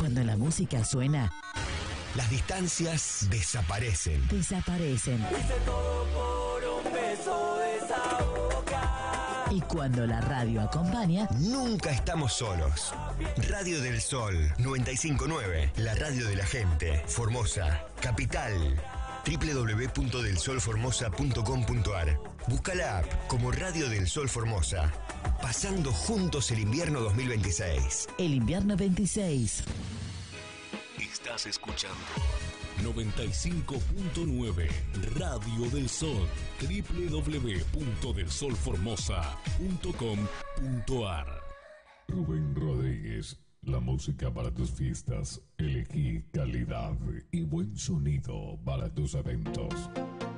Cuando la música suena, las distancias desaparecen. Desaparecen. Hice todo por un beso de esa boca. Y cuando la radio acompaña, nunca estamos solos. Radio del Sol 959, la radio de la gente. Formosa, capital. www.delsolformosa.com.ar. Busca la app como Radio del Sol Formosa. Pasando juntos el invierno 2026. El invierno 26. Estás escuchando 95.9 Radio del Sol. www.delsolformosa.com.ar. Rubén Rodríguez, la música para tus fiestas. Elegí calidad y buen sonido para tus eventos.